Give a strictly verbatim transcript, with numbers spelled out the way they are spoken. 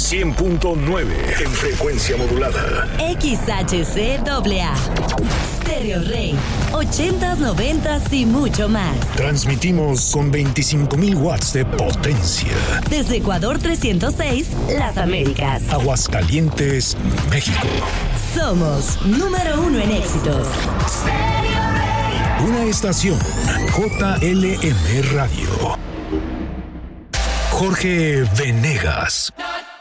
cien punto nueve en frecuencia modulada. X H C A A. Stereo Rey. ochentas, noventas y mucho más. Transmitimos con veinticinco mil watts de potencia. Desde Ecuador trescientos seis, Las Américas. Aguascalientes, México. Somos número uno en éxitos. Una estación J L M Radio. Jorge Venegas.